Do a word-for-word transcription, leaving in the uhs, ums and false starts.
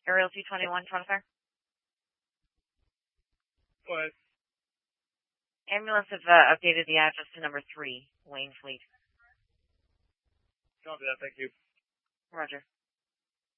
Ariel two twenty-one, Tronifair. Go ahead. Ambulance have uh, updated the address to number three, Wayne Fleet. Copy that. Thank you. Roger.